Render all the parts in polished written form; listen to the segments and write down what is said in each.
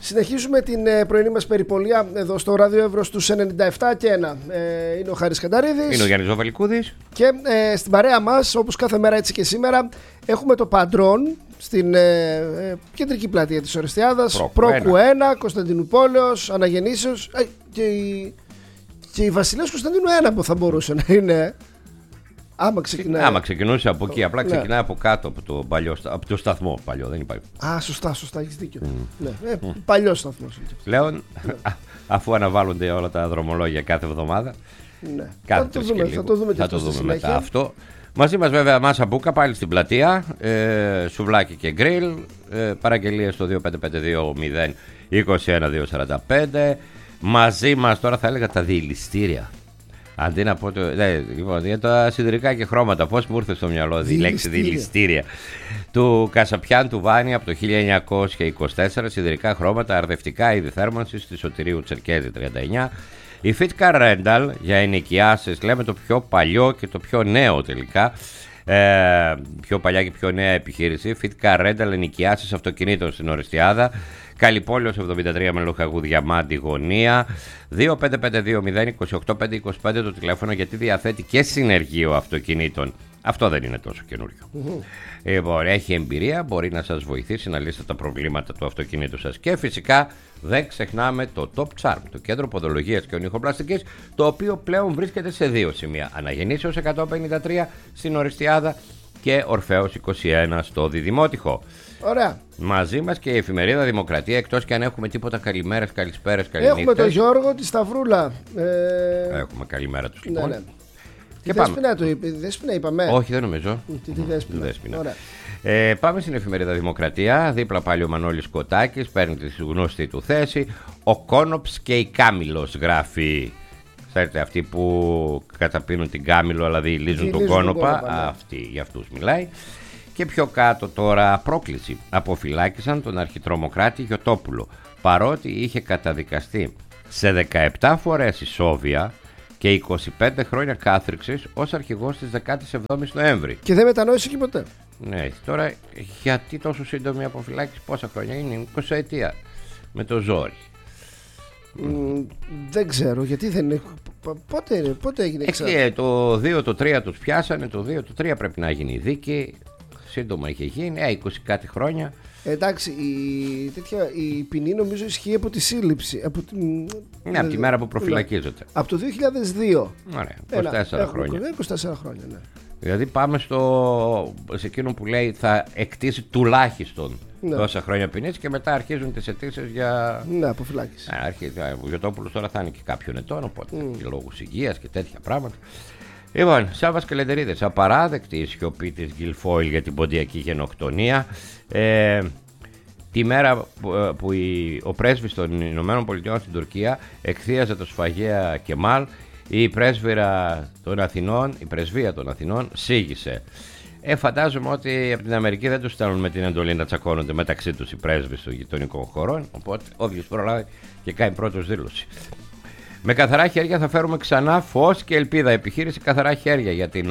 Συνεχίζουμε την πρωινή μας περιπολία εδώ στο Ράδιο Εύρος στους 97 και 1. Είναι ο Χάρης Κανταρίδης. Είναι ο Γιάννης Βαλικούδης. Και στην παρέα μας, όπως κάθε μέρα έτσι και σήμερα, έχουμε το Παντρόν στην κεντρική πλατεία της Ορεστιάδας. Πρόκου 1, Κωνσταντινούπολεως, Αναγεννήσεως και η Βασιλέως Κωνσταντίνου 1 που θα μπορούσε να είναι. Άμα ξεκινούσε από εκεί, απλά ξεκινάει από κάτω από το σταθμό. Παλιό, δεν υπάρχει. Σωστά, έχεις δίκιο. Παλιός σταθμός. Πλέον, αφού αναβάλλονται όλα τα δρομολόγια κάθε εβδομάδα. Θα το δούμε μετά αυτό. Μαζί μας βέβαια Μάσα Μπούκα πάλι στην πλατεία. Σουβλάκι και γκριλ. Παραγγελίες στο 2520-241-245. Μαζί μας τώρα θα έλεγα τα διελιστήρια. Αντί να πω λοιπόν, για τα σιδηρικά και χρώματα, πώς μου ήρθε στο μυαλό η λέξη διελιστήρια. Του Κασαπιάν του Βάνη από το 1924, σιδηρικά χρώματα, αρδευτικά, είδη θέρμανσης, τη Σωτηρίου Τσερκέζη 39. Η Fitcar Rental για ενοικιάσεις, λέμε το πιο παλιό και το πιο νέο τελικά. Πιο παλιά και πιο νέα επιχείρηση. Fitcar Rental, ενοικιάσεις αυτοκινήτων στην Ορεστιάδα. Καλυπόλεως 73 με Λοχαγού Διαμάντη γωνία. 2552-028-525 το τηλέφωνο, γιατί διαθέτει και συνεργείο αυτοκινήτων. Αυτό δεν είναι τόσο καινούριο. Έχει εμπειρία, μπορεί να σας βοηθήσει να λύσετε τα προβλήματα του αυτοκινήτου σας. Και φυσικά δεν ξεχνάμε το Top Charm, το κέντρο ποδολογίας και ονυχοπλαστικής, το οποίο πλέον βρίσκεται σε δύο σημεία. Αναγεννήσεως 153 στην Ορεστιάδα και Ορφέως 21 στο Διδημότυχο. Ωραία. Μαζί μας και η εφημερίδα Δημοκρατία, εκτός και αν έχουμε τίποτα καλημέρες, καλησπέρες, καληνύχτες. Έχουμε τον Γιώργο τη Σταυρούλα. Έχουμε καλημέρα τους λοιπόν. Ναι. Και Δέσποινα είπαμε. Όχι, δεν νομίζω. Τη Δέσποινα. Ωραία. Πάμε στην εφημερίδα Δημοκρατία. Δίπλα πάλι ο Μανώλης Κοτάκης παίρνει τη γνωστή του θέση. Ο Κόνοψ και η Κάμιλος γράφει. Ξέρετε, αυτοί που καταπίνουν την Κάμιλο αλλά διηλίζουν τον Κόνοπα. Αυτοί, για αυτούς μιλάει. Και πιο κάτω τώρα, πρόκληση. Αποφυλάκησαν τον αρχιτρομοκράτη Γιωτόπουλο, παρότι είχε καταδικαστεί σε 17 φορές ισόβια και 25 χρόνια κάθριξης ως αρχηγός της 17ης Νοέμβρη. Και δεν μετανόησε και ποτέ. Ναι, τώρα γιατί τόσο σύντομη αποφυλάκηση, πόσα χρόνια είναι, 20 ετία με το ζόρι. Δεν ξέρω, γιατί δεν είναι. Πότε έγινε το 2, το 3 τους πιάσανε, το 2, το 3 πρέπει να γίνει η δίκη. Σύντομα είχε γίνει, 20 κάτι χρόνια. Εντάξει, η ποινή νομίζω ισχύει από τη σύλληψη. Από τη μέρα που προφυλακίζεται. Από το 2002. Ωραία, 24 χρόνια. 24 χρόνια, ναι. Δηλαδή πάμε σε εκείνο που λέει θα εκτίσει τουλάχιστον τόσα χρόνια ποινής και μετά αρχίζουν τις αιτήσεις για. Ναι, αποφυλάκηση. Ο Γιωτόπουλος τώρα θα είναι και κάποιον ετών, οπότε και λόγους υγείας και τέτοια πράγματα. Λοιπόν, Σάββας Κελεντερίδης, απαράδεκτη η σιωπή της Γκιλφόιλ για την ποντιακή γενοκτονία. Τη μέρα που ο πρέσβης των Ηνωμένων Πολιτειών στην Τουρκία εκθίαζε το σφαγέα Κεμάλ, η πρεσβεία των Αθηνών σίγησε. Φαντάζομαι ότι από την Αμερική δεν τους στέλνουν με την εντολή να τσακώνονται μεταξύ τους οι πρέσβεις των γειτονικών χωρών, οπότε όποιος προλάβει και κάνει πρώτος δήλωση. Με καθαρά χέρια θα φέρουμε ξανά φως και ελπίδα. Επιχείρηση καθαρά χέρια για την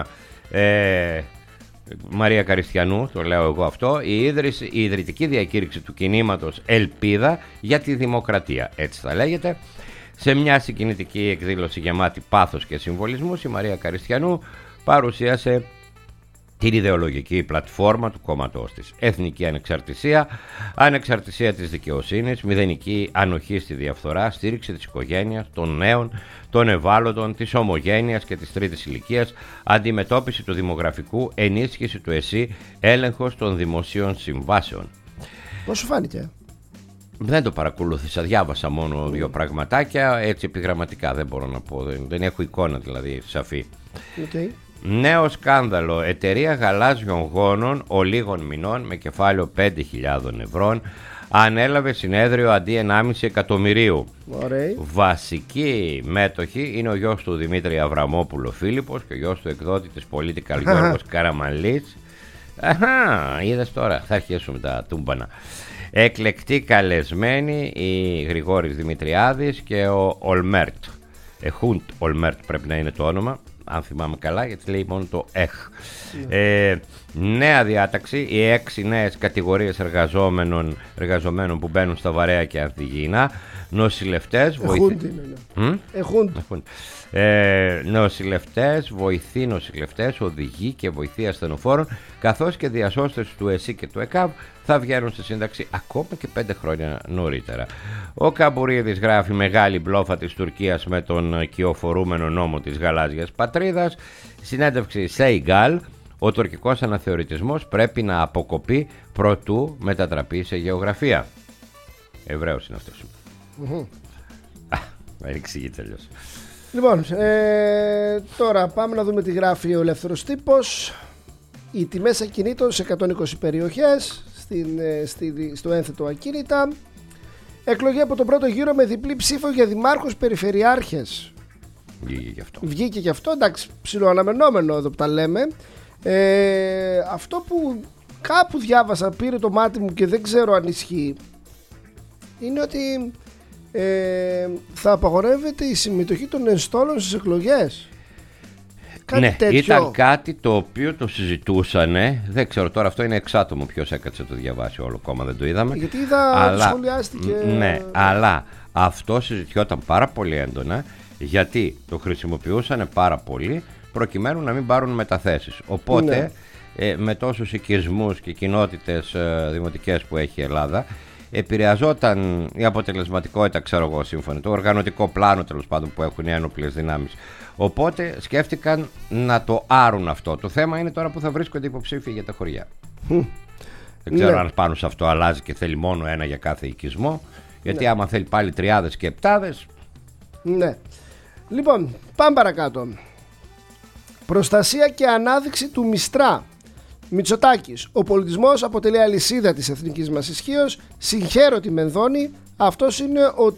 Μαρία Καριστιανού, το λέω εγώ αυτό. Η ιδρυτική διακήρυξη του κινήματος Ελπίδα για τη Δημοκρατία, έτσι θα λέγεται. Σε μια συγκινητική εκδήλωση γεμάτη πάθος και συμβολισμούς, η Μαρία Καριστιανού παρουσίασε την ιδεολογική πλατφόρμα του κόμματός της. Εθνική ανεξαρτησία, ανεξαρτησία της δικαιοσύνης, μηδενική ανοχή στη διαφθορά, στήριξη της οικογένειας, των νέων, των ευάλωτων, της ομογένειας και της τρίτης ηλικίας, αντιμετώπιση του δημογραφικού, ενίσχυση του ΕΣΥ, έλεγχος των δημοσίων συμβάσεων. Πώς σου φάνηκε? Δεν το παρακολούθησα, διάβασα μόνο δύο πραγματάκια, έτσι επιγραμματικά δεν μπορώ να πω, δεν έχω εικόνα δηλαδή σαφή. Okay. Νέο σκάνδαλο. Εταιρεία γαλάζιων γόνων ολίγων μηνών με κεφάλαιο 5.000 ευρώ ανέλαβε συνέδριο αντί 1,5 εκατομμυρίου. Ωραία. Βασική μέτοχη είναι ο γιος του Δημήτρη Αβραμόπουλο Φίλιππος και ο γιος του εκδότη της Political Γιώργος Καραμαλής. Είδες τώρα, θα αρχίσουμε τα τούμπανα. Εκλεκτοί καλεσμένοι η Γρηγόρης Δημητριάδης και ο Ολμέρτ. Χούντ Ολμέρτ πρέπει να είναι το όνομα. αν θυμάμαι καλά, γιατί λέει μόνο το εχ. Νέα διάταξη, οι 6 νέες κατηγορίες εργαζομένων που μπαίνουν στα βαρέα και ανθυγιεινά, νοσηλευτές, νοσηλευτές, βοηθοί νοσηλευτές, οδηγοί και βοηθοί ασθενοφόρων, καθώς και διασώστες του ΕΣΥ και του ΕΚΑΒ θα βγαίνουν στη σύνταξη ακόμα και 5 χρόνια νωρίτερα. Ο Καμπουρίδης γράφει μεγάλη μπλόφα της Τουρκίας με τον κυοφορούμενο νόμο της γαλάζιας πατρίδας. Συνέντευξη σε Ιγκάλ. Ο τουρκικός αναθεωρητισμός πρέπει να αποκοπεί προτού μετατραπεί σε γεωγραφία. Εβραίος είναι αυτός. Δεν εξηγείται αλλιώς. Λοιπόν, τώρα πάμε να δούμε τι γράφει ο Ελεύθερος Τύπος. Οι τιμές ακινήτων σε 120 περιοχές, στο ένθετο ακίνητα. Εκλογή από τον πρώτο γύρο με διπλή ψήφο για δημάρχους, περιφερειάρχες. Βγήκε και αυτό, εντάξει, ψιλοαναμενόμενο εδώ που τα λέμε. Αυτό που κάπου διάβασα, πήρε το μάτι μου και δεν ξέρω αν ισχύει, είναι ότι θα απαγορεύεται η συμμετοχή των ενστόλων στις εκλογές. Ναι, τέτοιο. Ήταν κάτι το οποίο το συζητούσανε. Δεν ξέρω τώρα, αυτό είναι εξάτομο ποιος έκατσε το διαβάσει όλο, ακόμα δεν το είδαμε. Γιατί είδα σχολιάστηκε. Ναι, αλλά αυτό συζητιόταν πάρα πολύ έντονα, γιατί το χρησιμοποιούσαν πάρα πολύ προκειμένου να μην πάρουν μεταθέσεις. Οπότε με τόσους οικισμούς και κοινότητες δημοτικές που έχει η Ελλάδα, επηρεαζόταν η αποτελεσματικότητα, ξέρω εγώ, σύμφωνα, το οργανωτικό πλάνο τέλος πάντων που έχουν οι ένοπλες δυνάμεις. Οπότε σκέφτηκαν να το άρουν αυτό. Το θέμα είναι τώρα που θα βρίσκονται υποψήφοι για τα χωριά. Δεν ξέρω αν πάνω σε αυτό αλλάζει και θέλει μόνο ένα για κάθε οικισμό. Γιατί άμα θέλει πάλι τριάδες και επτάδες. Ναι. Λοιπόν, πάμε παρακάτω. Προστασία και ανάδειξη του Μιστρά. Μητσοτάκης. Ο πολιτισμός αποτελεί αλυσίδα της εθνικής μας ισχύως. Συγχαίρω τη Μενδώνη. Αυτός είναι ο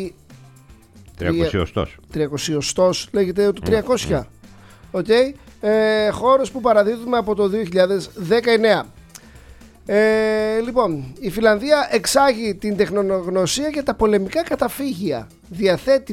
300ος, λέγεται του 300. Χώρος που παραδίδουμε από το 2019. Λοιπόν, η Φιλανδία εξάγει την τεχνογνωσία για τα πολεμικά καταφύγια. Διαθέτει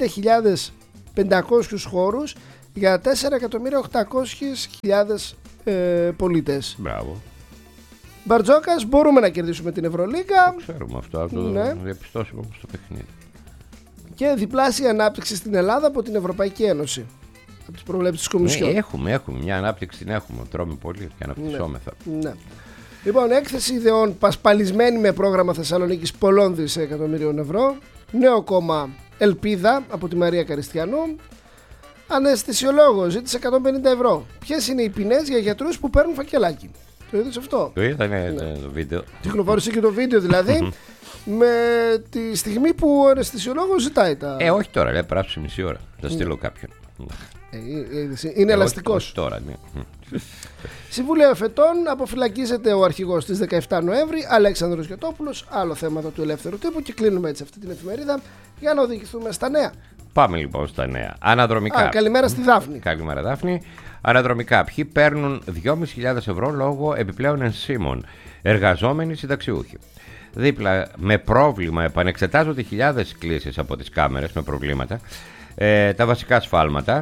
50.500 χώρους για 4.800.000 πολίτες. Μπράβο. Μπαρτζόκας, μπορούμε να κερδίσουμε την Ευρωλίγκα. Το ξέρουμε αυτό, το διαπιστώσουμε στο παιχνίδι. Και διπλάσια ανάπτυξη στην Ελλάδα από την Ευρωπαϊκή Ένωση. Από τις προβλέψεις της Κομισιόν. Έχουμε μια ανάπτυξη, την έχουμε. Τρώμε πολύ και αναπτυσσόμεθα. Ναι. Λοιπόν, έκθεση ιδεών πασπαλισμένη με πρόγραμμα Θεσσαλονίκης πολλών δισεκατομμυρίων ευρώ. Νέο κόμμα Ελπίδα από τη Μαρία Καριστιανού. Αναισθησιολόγος ζήτησε 150 ευρώ. Ποιες είναι οι ποινές για γιατρούς που παίρνουν φακελάκι? Το είδες αυτό? Το είδα, το βίντεο. Κυκλοφόρησε και το βίντεο δηλαδή. Με τη στιγμή που ο αναισθησιολόγος ζητάει τα. Όχι τώρα, λέει, περάσου μισή ώρα. Θα στείλω κάποιον. Είναι ελαστικός. Τώρα, ναι. Συμβούλιο Εφετών, αποφυλακίζεται ο αρχηγός της 17 Νοέμβρη, Αλέξανδρος Γιωτόπουλος. Άλλο θέματα του Ελεύθερου Τύπου και κλείνουμε έτσι αυτή την εφημερίδα για να οδηγηθούμε στα νέα. Πάμε λοιπόν στα νέα. Αναδρομικά. Καλημέρα στη Δάφνη. Καλημέρα, Δάφνη. Αναδρομικά. Ποιοι παίρνουν 2.500 ευρώ λόγω επιπλέον ενσύμων? Εργαζόμενοι συνταξιούχοι. Δίπλα, με πρόβλημα, επανεξετάζονται χιλιάδες κλήσεις από τις κάμερες με προβλήματα. Τα βασικά σφάλματα.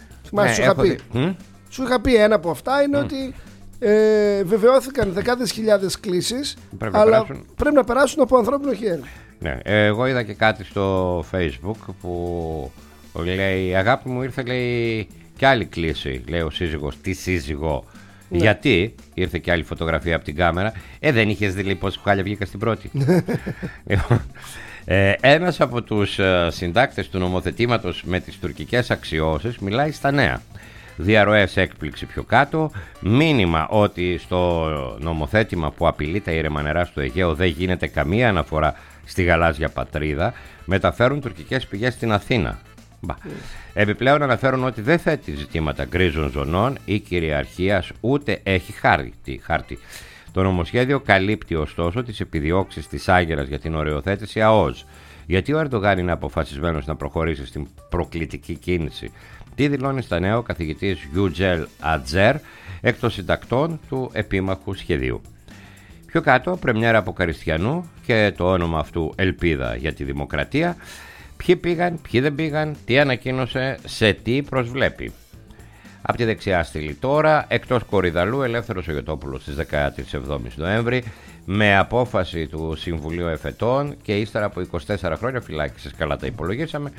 Σου είχα πει ένα από αυτά είναι ότι βεβαιώθηκαν δεκάδες χιλιάδες κλήσεις, αλλά πρέπει να περάσουν από ανθρώπινο χέρι. Ναι, εγώ είδα και κάτι στο Facebook που λέει, αγάπη μου, ήρθε, λέει, κι άλλη κλήση, λέει ο σύζυγος, τι σύζυγο? Ναι. Γιατί ήρθε και άλλη φωτογραφία από την κάμερα? Δεν είχες δει, λέει, πόσο χάλια βγήκα στην πρώτη? Ένας από τους συντάκτες του νομοθετήματος με τις τουρκικές αξιώσεις μιλάει στα νέα. Διαρροές έκπληξη πιο κάτω. Μήνυμα ότι στο νομοθέτημα που απειλεί τα ήρεμα νερά στο Αιγαίο δεν γίνεται καμία αναφορά στη γαλάζια πατρίδα. Μεταφέρουν τουρκικές πηγές στην Αθήνα. Επιπλέον αναφέρουν ότι δεν θέτει ζητήματα γκρίζων ζωνών ή κυριαρχίας, ούτε έχει χάρτη. Το νομοσχέδιο καλύπτει ωστόσο τις επιδιώξεις της Άγκυρας για την οριοθέτηση ΑΟΣ. Γιατί ο Ερντογάν είναι αποφασισμένος να προχωρήσει στην προκλητική κίνηση? Τι δηλώνει στα νέα ο καθηγητής Γιούτζελ Ατζέρ, εκ των συντακτών του επίμαχου σχεδίου. Πιο κάτω, πρεμιέρα από Καριστιανού και το όνομα αυτού Ελπίδα για τη Δημοκρατία. Ποιοι πήγαν, ποιοι δεν πήγαν, τι ανακοίνωσε, σε τι προσβλέπει. Από τη δεξιά στήλη τώρα, εκτός Κορυδαλού, Ελεύθερος Ογιωτόπουλος στις 17 Νοέμβρη, με απόφαση του Συμβουλίου Εφετών και ύστερα από 24 χρόνια φυλάκισης, καλά τα υπολογίσαμε,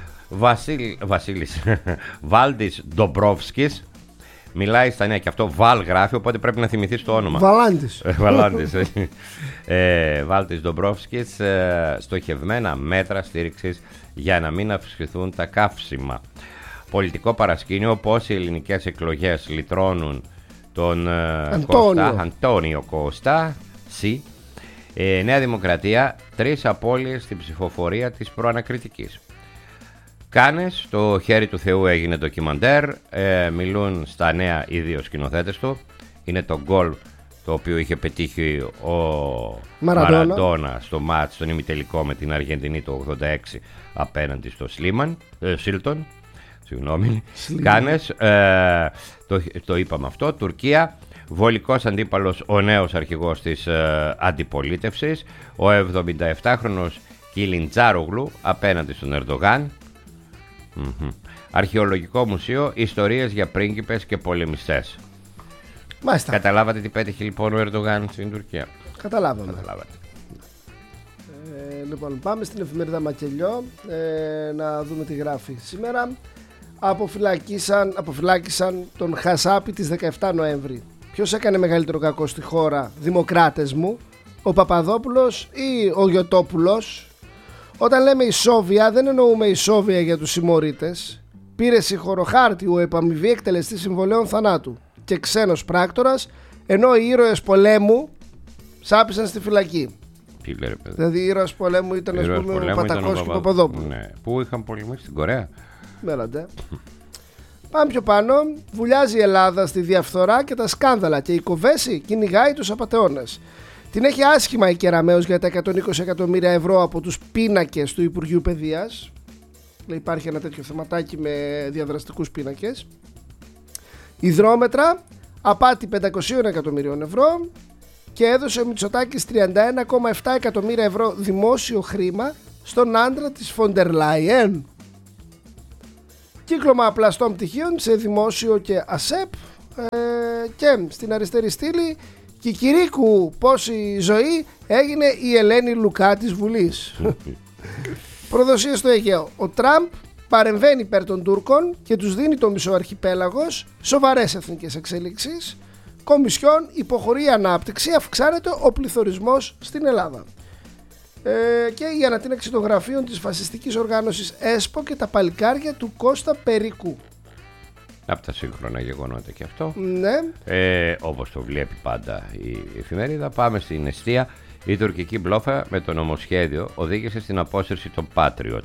Βάλτης Ντομπρόφσκης. Μιλάει στα νέα και αυτό Βαλ γράφει, οπότε πρέπει να θυμηθείς το όνομα. Βαλάντης. Βάλτης Ντομπρόφσκης, στοχευμένα μέτρα στήριξης για να μην αυξηθούν τα καύσιμα. Πολιτικό παρασκήνιο, πώς οι ελληνικές εκλογές λυτρώνουν τον Αντώνιο Κώστα. Νέα Δημοκρατία, 3 απώλειες στην ψηφοφορία της προανακριτικής. Κάνες, το χέρι του Θεού έγινε ντοκιμαντέρ, μιλούν στα νέα οι δύο σκηνοθέτες του. Είναι το γκολ το οποίο είχε πετύχει ο Μαραντόνα στο μάτς, στον ημιτελικό με την Αργεντινή το 86 απέναντι στο Σίλτον. Συγγνώμη. Κάνες, το είπαμε αυτό. Τουρκία, βολικός αντίπαλος ο νέος αρχηγός της αντιπολίτευσης, ο 77χρονος Κιλιντζάρογλου απέναντι στον Ερντογάν. Αρχαιολογικό μουσείο, ιστορίες για πρίγκιπες και πολεμιστές. Μάλιστα. Καταλάβατε τι πέτυχε λοιπόν ο Ερντογάν στην Τουρκία? Καταλάβατε. Λοιπόν, πάμε στην εφημερίδα Μακελιό να δούμε τι γράφει σήμερα. Αποφυλάκησαν τον Χασάπη της 17 Νοέμβρη. Ποιος έκανε μεγαλύτερο κακό στη χώρα, δημοκράτες μου, ο Παπαδόπουλος ή ο Γιωτόπουλος? Όταν λέμε ισόβια, δεν εννοούμε ισόβια για τους συμμορίτες. Πήρε συγχωροχάρτη ο επαμοιβή εκτελεστής συμβολέων θανάτου και ξένος πράκτορας, ενώ οι ήρωες πολέμου σάπησαν στη φυλακή. Τι λέει, ρε παιδί? Δηλαδή οι ήρωες πολέμου ήταν, ας πούμε, ο Πατακός και ο Παπαδόπουλος. Ναι. Πού είχαν πολεμήσει, στην Κορέα? Μέλαντε. Πάμε πιο πάνω. Βουλιάζει η Ελλάδα στη διαφθορά και τα σκάνδαλα και η Κοβέση κυνηγάει τους απατεώνες. Την έχει άσχημα η Κεραμέως για τα 120 εκατομμύρια ευρώ από τους πίνακες του Υπουργείου Παιδείας. Υπάρχει ένα τέτοιο θεματάκι με διαδραστικούς πίνακες. Υδρόμετρα, απάτη 500 εκατομμυρίων ευρώ και έδωσε ο Μητσοτάκης 31,7 εκατομμύρια ευρώ δημόσιο χρήμα στον άντρα της Φοντερ Λάιεν. Κύκλωμα πλαστών πτυχίων σε δημόσιο και ΑΣΕΠ. Και στην αριστερή στήλη, Κικυρίκου πόση ζωή έγινε η Ελένη Λουκά της Βουλής. Προδοσία στο Αιγαίο. Ο Τραμπ παρεμβαίνει υπέρ των Τούρκων και τους δίνει το μισό αρχιπέλαγος. Σοβαρές εθνικές εξέλιξεις. Κομισιόν υποχωρεί η ανάπτυξη, αυξάνεται ο πληθωρισμός στην Ελλάδα. Και η ανατείναξη των γραφείων της φασιστικής οργάνωσης ΕΣΠΟ και τα παλικάρια του Κώστα Περίκου. Από τα σύγχρονα γεγονότα και αυτό. Ναι. Όπως το βλέπει πάντα η εφημερίδα. Πάμε στην εστία. Η τουρκική μπλόφα με το νομοσχέδιο οδήγησε στην απόσυρση των Patriot.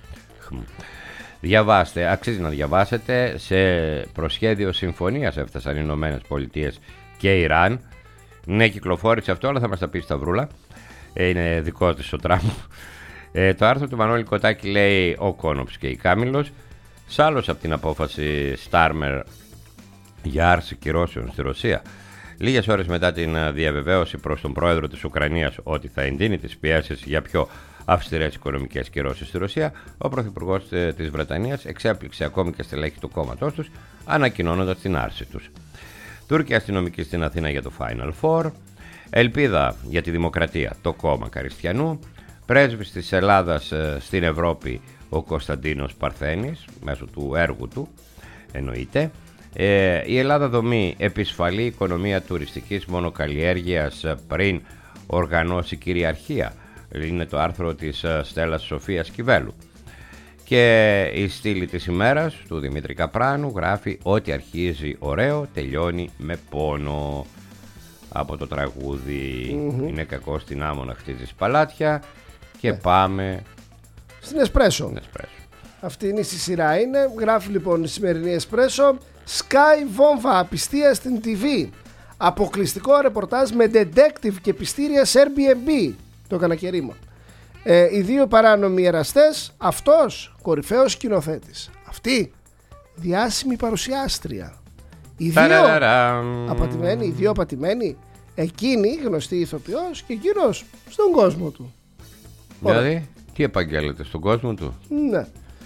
Διαβάστε, αξίζει να διαβάσετε. Σε προσχέδιο συμφωνίας έφτασαν οι Ηνωμένες Πολιτείες και Ιράν. Ναι, κυκλοφόρησε αυτό, αλλά θα μας τα πει Σταυρούλα. Είναι δικό της ο Τραμπ. Το άρθρο του Μανώλη Κοτάκη λέει ο Κόνοψ και η Κάμιλος. Σ' από την απόφαση Στάρμερ για άρση κυρώσεων στη Ρωσία. Λίγες ώρες μετά την διαβεβαίωση προς τον πρόεδρο της Ουκρανίας ότι θα εντείνει τις πιέσεις για πιο αυστηρές οικονομικές κυρώσεις στη Ρωσία, ο πρωθυπουργός της Βρετανίας εξέπληξε ακόμη και στελέχη του κόμματός τους, ανακοινώνοντας την άρση τους. Τούρκοι αστυνομικοί στην Αθήνα για το Final Four. Ελπίδα για τη δημοκρατία, το κόμμα Καριστιανού. Πρέσβης της Ελλάδας στην Ευρώπη, ο Κωνσταντίνος Παρθένης, μέσω του έργου του εννοείται. Η Ελλάδα δομεί επισφαλή οικονομία τουριστικής μονοκαλλιέργειας πριν οργανώσει κυριαρχία. Είναι το άρθρο της Στέλλας Σοφίας Κιβέλου. Και η στήλη της ημέρας του Δημήτρη Καπράνου γράφει «Ό,τι αρχίζει ωραίο τελειώνει με πόνο». Από το τραγούδι «Είναι κακό στην άμμο να χτίζεις παλάτια». Και πάμε στην Εσπρέσο. Αυτή είναι η σειρά είναι. Γράφει λοιπόν η σημερινή Εσπρέσο. Sky βόμβα απιστία στην TV. Αποκλειστικό ρεπορτάζ με detective και πιστήρια σε Airbnb. Το έκανα και ρήμα. Οι δύο παράνομοι εραστές. Αυτός κορυφαίος σκηνοθέτης. Αυτή διάσημη παρουσιάστρια. Οι δύο απατημένοι. Εκείνη γνωστή ηθοποιός και εκείνος στον κόσμο του. Δηλαδή, τι επαγγέλλεται στον κόσμο του? Ναι.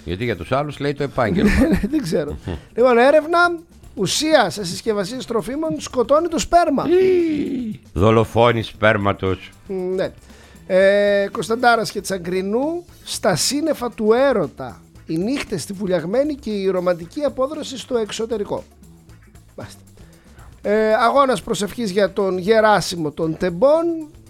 Γιατί για τους άλλους λέει το επάγγελμα. Δεν ξέρω. Λοιπόν, έρευνα. Ουσία σε συσκευασίες τροφίμων σκοτώνει το σπέρμα. Δολοφόνη σπέρματος. Ναι. Κωνσταντάρας και Τσαγκρινού. Στα σύννεφα του έρωτα. Οι νύχτες στη βουλιαγμένη και η ρομαντική απόδραση στο εξωτερικό. Μάλιστα. Αγώνας προσευχής για τον Γεράσιμο των Τεμπών.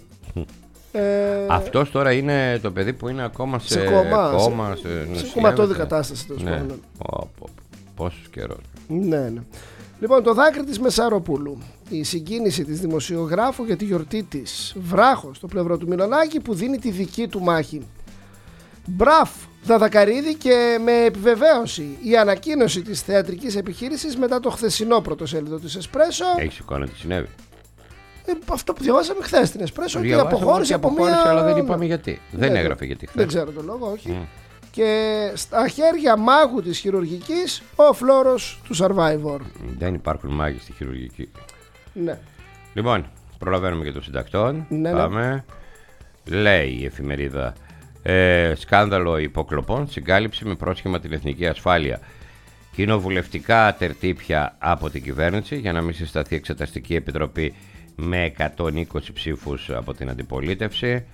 Αυτός τώρα είναι το παιδί που είναι ακόμα σε κομματώδη κατάσταση. Ναι. Πόσος καιρός. Ναι. Λοιπόν, το δάκρυ της Μεσαροπούλου. Η συγκίνηση της δημοσιογράφου για τη γιορτή της. Βράχος στο πλευρό του Μιλονάκη που δίνει τη δική του μάχη. Μπραφ Δαδακαρίδη και με επιβεβαίωση η ανακοίνωση της θεατρικής επιχείρησης μετά το χθεσινό πρωτοσέλιδο της Εσπρέσο. Έχει εικόνα τι συνέβη. Αυτό που διαβάσαμε χθες στην Εσπρέσο και αποχώρησε από μία. Αλλά δεν είπαμε γιατί. Δεν έγραφε γιατί χθες. Δεν ξέρω τον λόγο, όχι. Και στα χέρια μάγου της χειρουργικής ο φλόρος του Survivor. Δεν υπάρχουν μάγοι στη χειρουργική. Ναι. Λοιπόν, προλαβαίνουμε και των συντακτών. Ναι, πάμε. Ναι. Λέει η εφημερίδα σκάνδαλο υποκλοπών, συγκάλυψη με πρόσχημα την εθνική ασφάλεια. Κοινοβουλευτικά τερτύπια από την κυβέρνηση για να μην συσταθεί εξεταστική επιτροπή με 120 ψήφους από την αντιπολίτευση.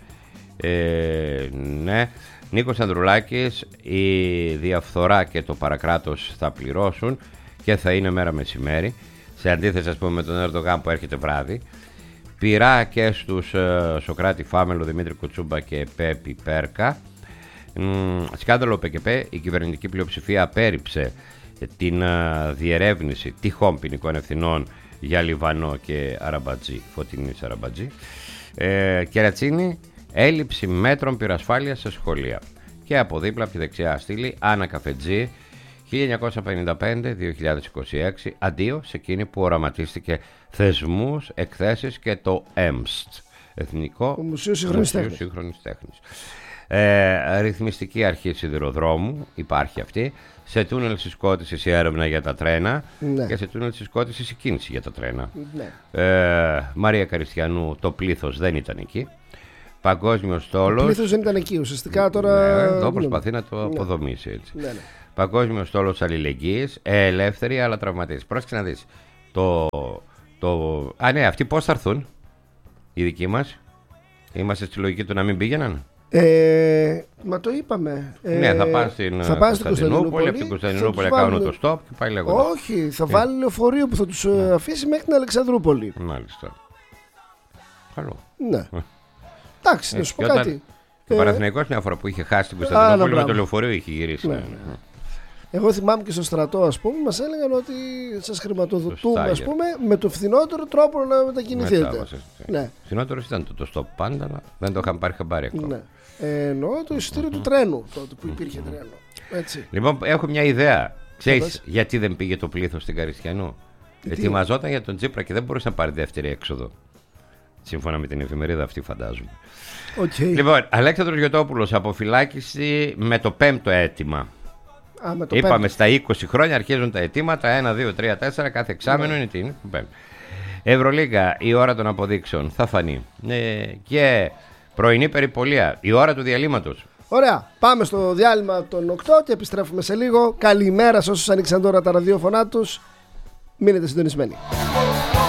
Ναι. Νίκος Ανδρουλάκης, η διαφθορά και το παρακράτος θα πληρώσουν και θα είναι μέρα μεσημέρι, σε αντίθεση ας πούμε με τον Ερντογάν που έρχεται βράδυ. Πειρά και στους Σοκράτη Φάμελο, Δημήτρη Κουτσούμπα και Πέπη Πέρκα. Σκάνδαλο ΠΚΠ, η κυβερνητική πλειοψηφία απέρριψε την διερεύνηση τυχόν ποινικών ευθυνών για Λιβανό και Αραμπατζή, Φωτεινής Αραμπατζή. Κερατσίνη, έλλειψη μέτρων πυρασφάλειας σε σχολεία. Και από δίπλα από τη δεξιά στήλη Άννα Καφετζή, 1955-2026, αντίο σε εκείνη που οραματίστηκε θεσμούς, εκθέσεις και το ΕΜΣΤ, Εθνικό Μουσείο Σύγχρονης Τέχνης. Ρυθμιστική αρχή σιδηροδρόμου, υπάρχει αυτή. Σε τούνελ συσκότησης η έρευνα για τα τρένα, ναι. Και σε τούνελ συσκότησης η κίνηση για τα τρένα, ναι. Μαρία Καριστιανού, το πλήθος δεν ήταν εκεί. Παγκόσμιος στόλος. Το πλήθος δεν ήταν εκεί ουσιαστικά τώρα. Ναι, εδώ προσπαθεί να το αποδομήσει έτσι. Ναι, ναι. Παγκόσμιος στόλος αλληλεγγύης, ελεύθεροι αλλά τραυματίες. Πρόσεξε να δεις. Ναι, αυτοί πώς θα έρθουν, οι δικοί μας. Είμαστε στη λογική του να μην πήγαιναν. Μα το είπαμε. Ναι, θα πάνε στην Κωνσταντινούπολη. Από την Κωνσταντινούπολη κάνουν το stop και πάει λέγοντας. Όχι, θα βάλει λεωφορείο που θα τους αφήσει μέχρι την Αλεξανδρούπολη. Μάλιστα. Καλό. Ναι. Εντάξει, να σου πω κάτι. Ο Παναθηναϊκός μια φορά που είχε χάσει την Κωνσταντινούπολη με το λεωφορείο είχε γυρίσει. Ναι. Εγώ θυμάμαι και στο στρατό, ας πούμε, μας έλεγαν ότι σας χρηματοδοτούμε, ας πούμε, με το φθηνότερο τρόπο να μετακινηθείτε. Ναι. Φθηνότερος ήταν το stop πάντα, αλλά δεν το είχαν πάρει χαμπάρι ακόμα. Ναι. Εννοώ το εισιτήριο του τρένου, τότε που υπήρχε τρένο. Έτσι. Λοιπόν, έχω μια ιδέα. Ξέρεις γιατί δεν πήγε το πλήθος στην Καριστιανού? Ετοιμαζόταν για τον Τσίπρα και δεν μπορούσε να πάρει δεύτερη έξοδο. Σύμφωνα με την εφημερίδα αυτή, φαντάζομαι. Okay. Λοιπόν, Αλέξανδρος Γιωτόπουλος, αποφυλάκηση με το 5ο αίτημα. Είπαμε στα 20 χρόνια αρχίζουν τα αιτήματα. 1, 2, 3, 4. Κάθε εξάμηνο είναι την. Ευρωλίγκα, η ώρα των αποδείξεων θα φανεί. Και πρωινή περιπολία, η ώρα του διαλύματος. Ωραία. Πάμε στο διάλειμμα των 8 και επιστρέφουμε σε λίγο. Καλημέρα σε όσους ανοίξαν τώρα τα ραδιόφωνά τους. Μείνετε συντονισμένοι.